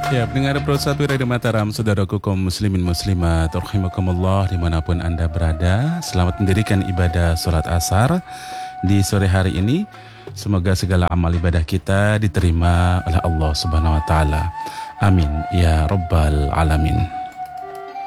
Ya, pendengar Pro 1 Radio Mataram, saudaraku kaum muslimin muslimat, rahimakumullah dimanapun Anda berada. Selamat mendirikan ibadah sholat asar di sore hari ini. Semoga segala amal ibadah kita diterima oleh Allah Subhanahu wa Ta'ala. Amin ya Rabbal Alamin.